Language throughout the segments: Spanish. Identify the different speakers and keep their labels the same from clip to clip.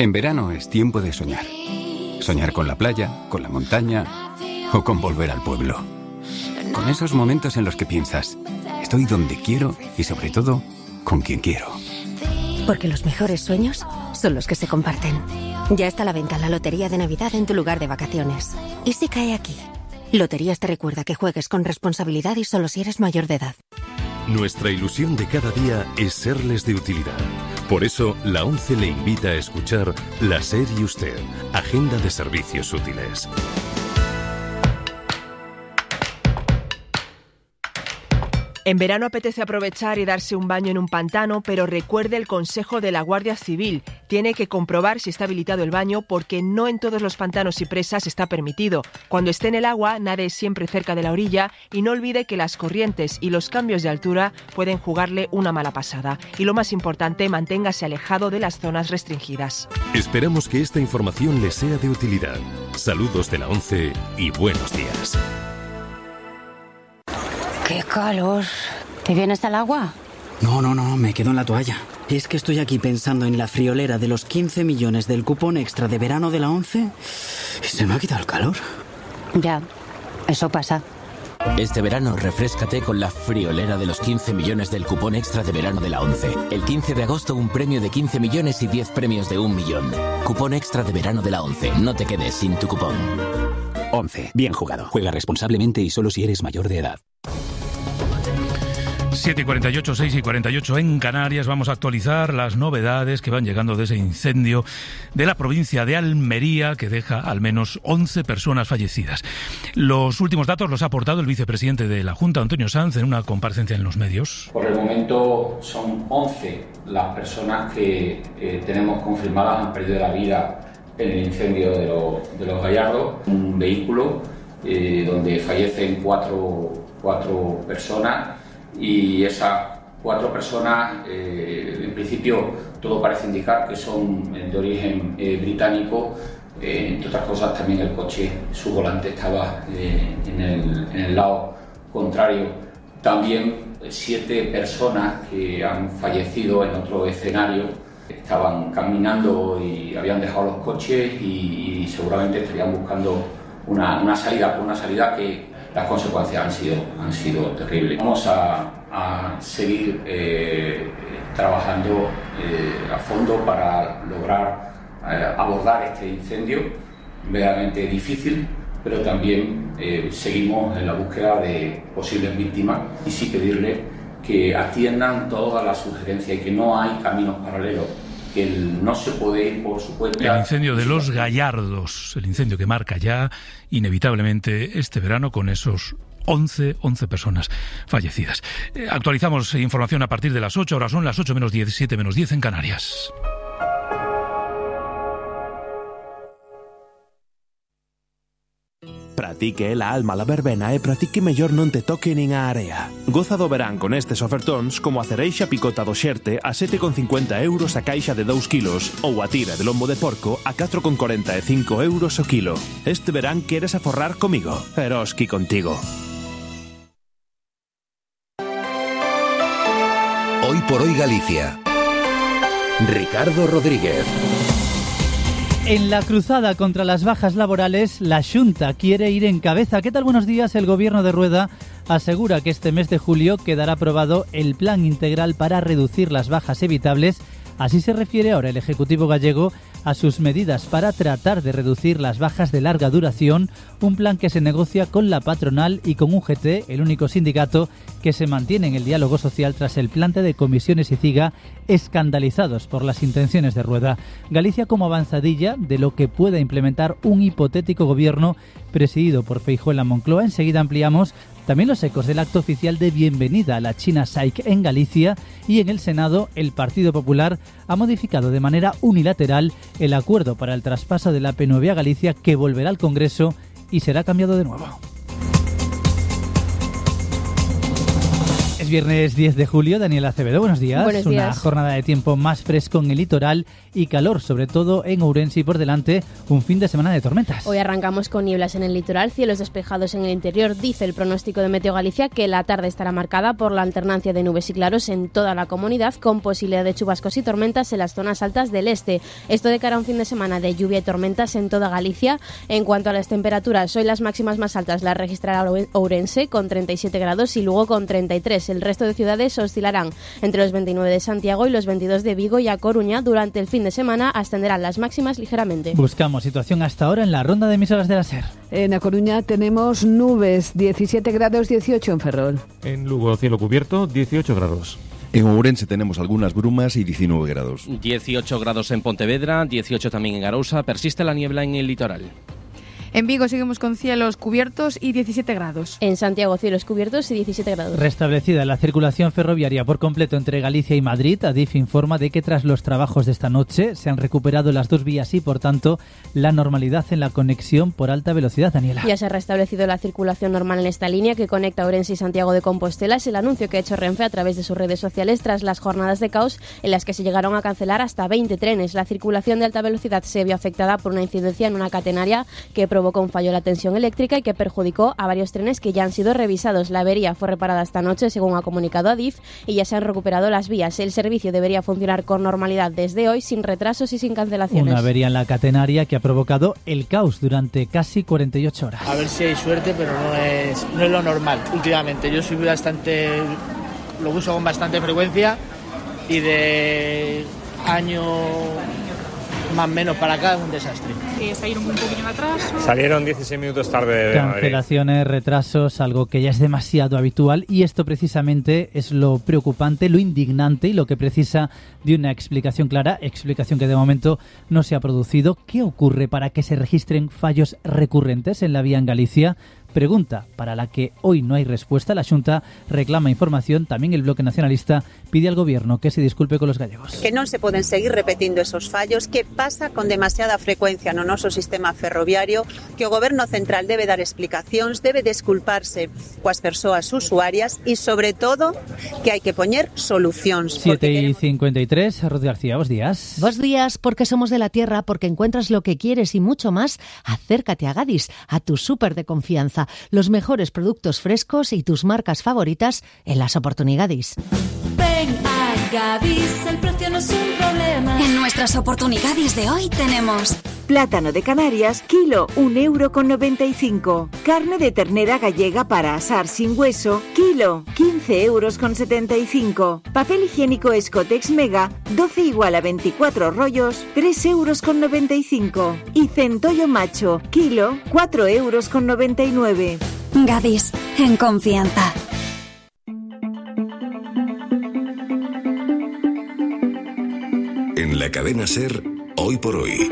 Speaker 1: En verano es tiempo de soñar. Soñar con la playa, con la montaña o con volver al pueblo. Con esos momentos en los que piensas, estoy donde quiero y sobre todo, con quien quiero.
Speaker 2: Porque los mejores sueños son los que se comparten. Ya está a la venta la Lotería de Navidad en tu lugar de vacaciones. ¿Y si cae aquí? Loterías te recuerda que juegues con responsabilidad y solo si eres mayor de edad.
Speaker 3: Nuestra ilusión de cada día es serles de utilidad. Por eso, la ONCE le invita a escuchar La SER y Usted, Agenda de Servicios Útiles.
Speaker 4: En verano apetece aprovechar y darse un baño en un pantano, pero recuerde el consejo de la Guardia Civil. Tiene que comprobar si está habilitado el baño porque no en todos los pantanos y presas está permitido. Cuando esté en el agua, nade siempre cerca de la orilla y no olvide que las corrientes y los cambios de altura pueden jugarle una mala pasada. Y lo más importante, manténgase alejado de las zonas restringidas.
Speaker 3: Esperamos que esta información le sea de utilidad. Saludos de la ONCE y buenos días.
Speaker 5: ¡Qué calor! ¿Te vienes al agua?
Speaker 6: No, me quedo en la toalla. Es que estoy aquí pensando en la friolera de los 15 millones del cupón extra de verano de la ONCE y se me ha quitado el calor.
Speaker 5: Ya, eso pasa.
Speaker 7: Este verano refréscate con la friolera de los 15 millones del cupón extra de verano de la ONCE. El 15 de agosto un premio de 15 millones y 10 premios de 1 millón. Cupón extra de verano de la ONCE. No te quedes sin tu cupón.
Speaker 8: ONCE. Bien jugado. Juega responsablemente y solo si eres mayor de edad.
Speaker 9: 7:48, 6:48 en Canarias. Vamos a actualizar las novedades que van llegando de ese incendio de la provincia de Almería que deja al menos 11 personas fallecidas. Los últimos datos los ha aportado el vicepresidente de la Junta, Antonio Sanz, en una comparecencia en los medios.
Speaker 10: Por el momento son 11 las personas que tenemos confirmadas han perdido la vida en el incendio de los Gallardos. Un vehículo donde fallecen cuatro personas. Y esas 4 personas, en principio, todo parece indicar que son de origen británico. Entre otras cosas, también el coche, su volante estaba en el lado contrario. También 7 personas que han fallecido en otro escenario. Estaban caminando y habían dejado los coches y seguramente estarían buscando una salida que las consecuencias han sido terribles. Vamos a seguir trabajando a fondo para lograr abordar este incendio, verdaderamente difícil, pero también seguimos en la búsqueda de posibles víctimas y sí pedirle que atiendan todas las sugerencias y que no hay caminos paralelos. Que no se puede ir por su cuenta.
Speaker 9: El incendio de los Gallardos, el incendio que marca ya inevitablemente este verano con esos 11 personas fallecidas. Actualizamos información a partir de las 8, ahora son las 8 menos 10, 7 menos 10 en Canarias.
Speaker 11: Pratique la alma la verbena e pratique mellor non te toque nin a area. Goza do verán con estes ofertóns como a cereixa picota do xerte a 7,50 euros a caixa de 2 kilos ou a tira de lombo de porco a 4,45 euros o kilo. Este verán queres aforrar comigo. Eroski contigo.
Speaker 12: Hoy por hoy Galicia. Ricardo Rodríguez.
Speaker 13: En la cruzada contra las bajas laborales, la Xunta quiere ir en cabeza. ¿Qué tal? Buenos días. El Gobierno de Rueda asegura que este mes de julio quedará aprobado el plan integral para reducir las bajas evitables. Así se refiere ahora el Ejecutivo gallego a sus medidas para tratar de reducir las bajas de larga duración, un plan que se negocia con la patronal y con UGT, el único sindicato que se mantiene en el diálogo social tras el plante de Comisiones y CIGA, escandalizados por las intenciones de Rueda. Galicia como avanzadilla de lo que pueda implementar un hipotético gobierno presidido por Feijóo en la Moncloa. Enseguida ampliamos también los ecos del acto oficial de bienvenida a la China SAIC en Galicia, y en el Senado el Partido Popular ha modificado de manera unilateral el acuerdo para el traspaso de la P9 a Galicia, que volverá al Congreso y será cambiado de nuevo. Es viernes 10 de julio. Daniela Acevedo, buenos días.
Speaker 14: Buenos días.
Speaker 13: Una jornada de tiempo más fresco en el litoral y calor, sobre todo en Ourense, y por delante un fin de semana de tormentas.
Speaker 14: Hoy arrancamos con nieblas en el litoral, cielos despejados en el interior. Dice el pronóstico de Meteo Galicia que la tarde estará marcada por la alternancia de nubes y claros en toda la comunidad, con posibilidad de chubascos y tormentas en las zonas altas del este. Esto de cara a un fin de semana de lluvia y tormentas en toda Galicia. En cuanto a las temperaturas, hoy las máximas más altas las registrará Ourense con 37 grados y Lugo con 33. El resto de ciudades oscilarán entre los 29 de Santiago y los 22 de Vigo y A Coruña. Durante el fin de semana ascenderán las máximas ligeramente.
Speaker 13: Buscamos situación hasta ahora en la ronda de emisoras de la SER.
Speaker 15: En A Coruña tenemos nubes, 17 grados, 18 en Ferrol.
Speaker 16: En Lugo, cielo cubierto, 18 grados.
Speaker 17: En Ourense tenemos algunas brumas y 19 grados.
Speaker 18: 18 grados en Pontevedra, 18 también en Arousa. Persiste la niebla en el litoral.
Speaker 19: En Vigo seguimos con cielos cubiertos y 17 grados.
Speaker 14: En Santiago, cielos cubiertos y 17 grados.
Speaker 13: Restablecida la circulación ferroviaria por completo entre Galicia y Madrid, Adif informa de que tras los trabajos de esta noche se han recuperado las dos vías y, por tanto, la normalidad en la conexión por alta velocidad. Daniela.
Speaker 14: Ya se ha restablecido la circulación normal en esta línea que conecta Ourense y Santiago de Compostela. Es el anuncio que ha hecho Renfe a través de sus redes sociales tras las jornadas de caos en las que se llegaron a cancelar hasta 20 trenes. La circulación de alta velocidad se vio afectada por una incidencia en una catenaria que provocó un fallo en la tensión eléctrica y que perjudicó a varios trenes que ya han sido revisados. La avería fue reparada esta noche, según ha comunicado Adif, y ya se han recuperado las vías. El servicio debería funcionar con normalidad desde hoy, sin retrasos y sin cancelaciones.
Speaker 13: Una avería en la catenaria que ha provocado el caos durante casi 48 horas.
Speaker 20: A ver si hay suerte, pero no es lo normal últimamente. Yo soy lo uso con bastante frecuencia y de año más o menos para acá es un desastre.
Speaker 19: Salieron un poquillo en atraso.
Speaker 16: Salieron 16 minutos tarde de Madrid.
Speaker 13: Cancelaciones, retrasos, algo que ya es demasiado habitual, y esto precisamente es lo preocupante, lo indignante y lo que precisa de una explicación clara, explicación que de momento no se ha producido. ¿Qué ocurre para que se registren fallos recurrentes en la vía en Galicia? Pregunta para la que hoy no hay respuesta. La Xunta reclama información. También el Bloque Nacionalista pide al Gobierno que se disculpe con los gallegos.
Speaker 21: Que non se poden seguir repetindo esos fallos. Que pasa con demasiada frecuencia no noso sistema ferroviario? Que o Goberno Central debe dar explicacións, debe disculparse coas persoas usuarias e, sobre todo, que hai que poñer solucións.
Speaker 13: 7:53, Ruth García, buenos días.
Speaker 22: Buenos días, porque somos de la tierra, porque encuentras lo que quieres y mucho más. Acércate a Gadis, a tu súper de confianza. Los mejores productos frescos y tus marcas favoritas en las oportunidades.
Speaker 23: Ven a Gadis, el precio no es un problema.
Speaker 24: En nuestras oportunidades de hoy tenemos
Speaker 25: plátano de Canarias, kilo, 1,95 €. Carne de ternera gallega para asar sin hueso, kilo, 15,75 €. Papel higiénico Escotex Mega, 12 igual a 24 rollos, 3,95 €. Y centollo macho, kilo, 4,99 €.
Speaker 24: Gadis, en confianza.
Speaker 12: En la cadena SER, hoy por hoy.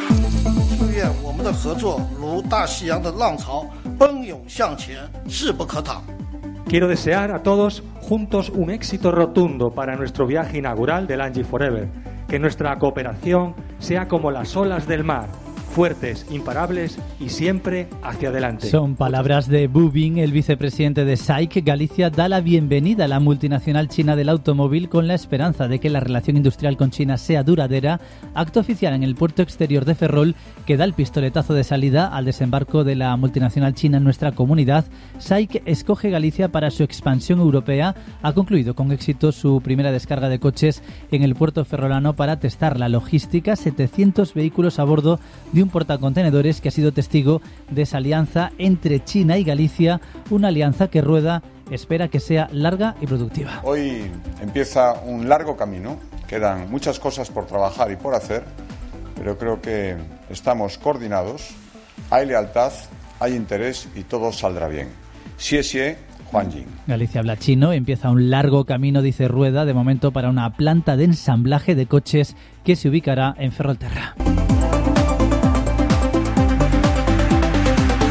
Speaker 16: Quiero desear a todos juntos un éxito rotundo para nuestro viaje inaugural del Angie Forever. Que nuestra cooperación sea como las olas del mar, fuertes, imparables y siempre hacia adelante.
Speaker 13: Son palabras de Bu Bin, el vicepresidente de SAIC. Galicia da la bienvenida a la multinacional china del automóvil con la esperanza de que la relación industrial con China sea duradera. Acto oficial en el puerto exterior de Ferrol que da el pistoletazo de salida al desembarco de la multinacional china en nuestra comunidad. SAIC escoge Galicia para su expansión europea. Ha concluido con éxito su primera descarga de coches en el puerto ferrolano para testar la logística. 700 vehículos a bordo de un portacontenedores que ha sido testigo de esa alianza entre China y Galicia, una alianza que Rueda espera que sea larga y productiva.
Speaker 26: Hoy empieza un largo camino, quedan muchas cosas por trabajar y por hacer, pero creo que estamos coordinados, hay lealtad, hay interés y todo saldrá bien. Xie, Juan Jin.
Speaker 13: Galicia habla chino, empieza un largo camino, dice Rueda, de momento para una planta de ensamblaje de coches que se ubicará en Ferrolterra.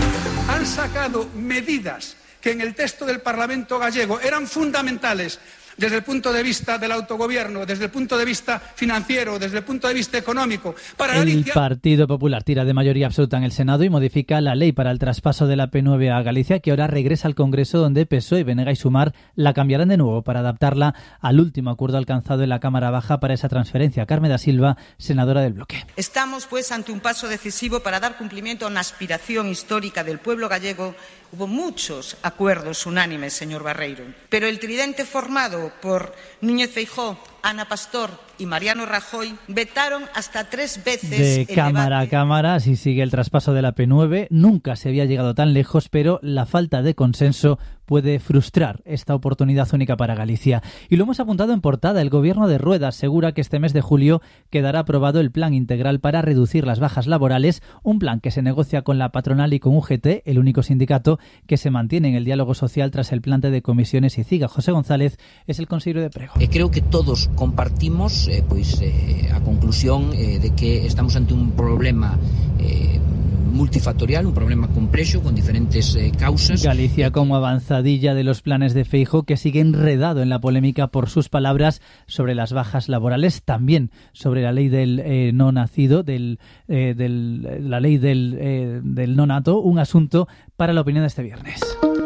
Speaker 27: Sacado medidas que en el texto del Parlamento gallego eran fundamentales
Speaker 1: desde el punto de vista del autogobierno, desde el punto de vista financiero, desde el punto de vista económico. Para Galicia...
Speaker 13: El Partido Popular tira de mayoría absoluta en el Senado y modifica la ley para el traspaso de la P9 a Galicia, que ahora regresa al Congreso, donde PSOE, Benega y Sumar la cambiarán de nuevo para adaptarla al último acuerdo alcanzado en la Cámara Baja para esa transferencia. Carmen da Silva, senadora del bloque.
Speaker 2: Estamos, pues, ante un paso decisivo para dar cumplimiento a una aspiración histórica del pueblo gallego. Hubo muchos acuerdos unánimes, señor Barreiro, pero el tridente formado por Núñez Feijóo, Ana Pastor y Mariano Rajoy vetaron hasta 3 veces
Speaker 13: de Cámara a Cámara. Así sigue el traspaso de la P9. Nunca se había llegado tan lejos, pero la falta de consenso puede frustrar esta oportunidad única para Galicia. Y lo hemos apuntado en portada. El Gobierno de Rueda asegura que este mes de julio quedará aprobado el plan integral para reducir las bajas laborales, un plan que se negocia con la patronal y con UGT, el único sindicato que se mantiene en el diálogo social tras el plante de comisiones y CIGA. José González es el consejero de Prego.
Speaker 3: Creo que todos compartimos a conclusión de que estamos ante un problema multifactorial, un problema complexo con diferentes causas.
Speaker 13: Galicia como avanzadilla de los planes de Feijóo, que sigue enredado en la polémica por sus palabras sobre las bajas laborales, también sobre la ley del no nacido, la ley del nonato, un asunto para la opinión de este viernes.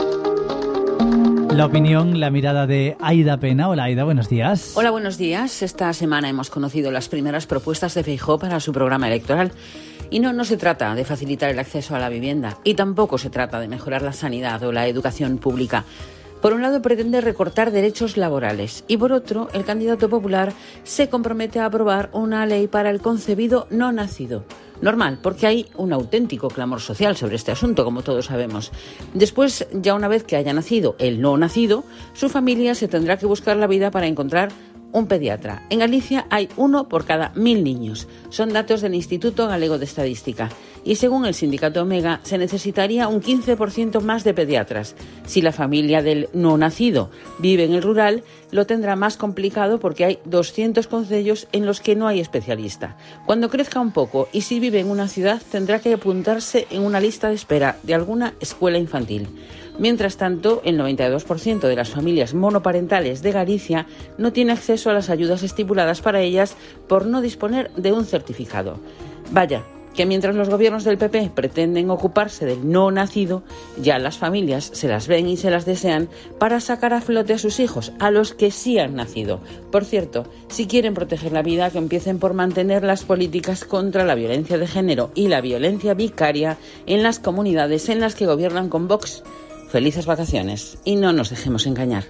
Speaker 13: La opinión, la mirada de Aida Pena. Hola Aida, buenos días.
Speaker 4: Hola, buenos días. Esta semana hemos conocido las primeras propuestas de Feijóo para su programa electoral. Y no se trata de facilitar el acceso a la vivienda y tampoco se trata de mejorar la sanidad o la educación pública. Por un lado pretende recortar derechos laborales y por otro el candidato popular se compromete a aprobar una ley para el concebido no nacido. Normal, porque hay un auténtico clamor social sobre este asunto, como todos sabemos. Después, ya una vez que haya nacido el no nacido, su familia se tendrá que buscar la vida para encontrar un pediatra. En Galicia hay 1 por cada 1000 niños. Son datos del Instituto Galego de Estadística. Y según el sindicato Omega, se necesitaría un 15% más de pediatras. Si la familia del no nacido vive en el rural, lo tendrá más complicado porque hay 200 concellos en los que no hay especialista. Cuando crezca un poco y si vive en una ciudad, tendrá que apuntarse en una lista de espera de alguna escuela infantil. Mientras tanto, el 92% de las familias monoparentales de Galicia no tiene acceso a las ayudas estipuladas para ellas por no disponer de un certificado. Vaya, que mientras los gobiernos del PP pretenden ocuparse del no nacido, ya las familias se las ven y se las desean para sacar a flote a sus hijos, a los que sí han nacido. Por cierto, si quieren proteger la vida, que empiecen por mantener las políticas contra la violencia de género y la violencia vicaria en las comunidades en las que gobiernan con Vox. Felices vacaciones y no nos dejemos engañar.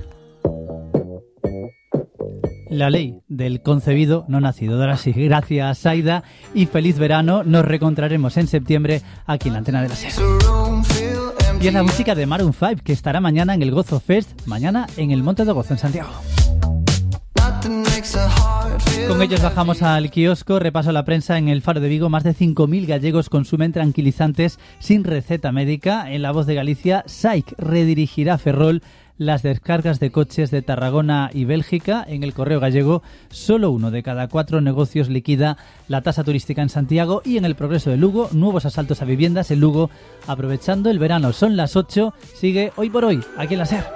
Speaker 13: La ley del concebido no nacido. Ahora sí, gracias Aida y feliz verano. Nos reencontraremos en septiembre aquí en la antena de la SER. Y es la música de Maroon 5, que estará mañana en el Gozo Fest, mañana en el Monte de Gozo en Santiago. Con ellos bajamos al kiosco. Repaso la prensa. En el Faro de Vigo, más de 5.000 gallegos consumen tranquilizantes sin receta médica. En La Voz de Galicia, SAIC redirigirá a Ferrol las descargas de coches de Tarragona y Bélgica. En El Correo Gallego, solo 1 de cada 4 negocios liquida la tasa turística en Santiago. Y en El Progreso de Lugo, nuevos asaltos a viviendas en Lugo aprovechando el verano. Son las 8, sigue Hoy por Hoy, aquí en la SER.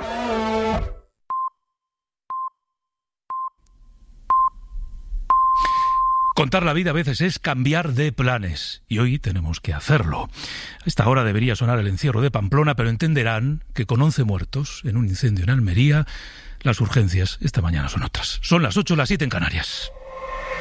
Speaker 9: Contar la vida a veces es cambiar de planes, y hoy tenemos que hacerlo. A esta hora debería sonar el encierro de Pamplona, pero entenderán que con 11 muertos en un incendio en Almería, las urgencias esta mañana son otras. Son las 8, las 7 en Canarias.